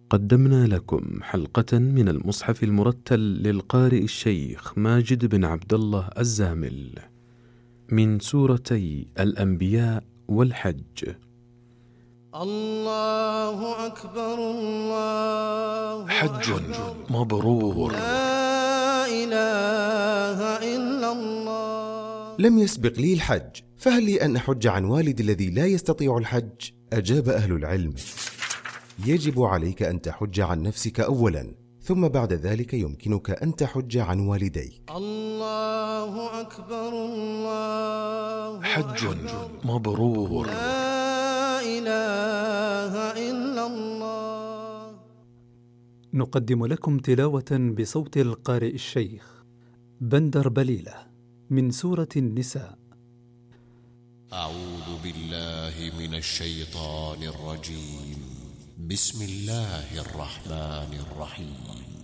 قدمنا لكم حلقة من المصحف المرتل للقارئ الشيخ ماجد بن عبد الله الزامل من سورتي الأنبياء والحج. الله أكبر الله حج مبرور. لا إله إلا الله. لم يسبق لي الحج، فهل لي أن أحج عن والدي الذي لا يستطيع الحج؟ أجاب أهل العلم: يجب عليك أن تحج عن نفسك أولا، ثم بعد ذلك يمكنك أن تحج عن والديك. الله أكبر الله حج مبرور. لا إله إلا الله. نقدم لكم تلاوة بصوت القارئ الشيخ بندر بليلة من سورة النساء. أعوذ بالله من الشيطان الرجيم. بسم الله الرحمن الرحيم.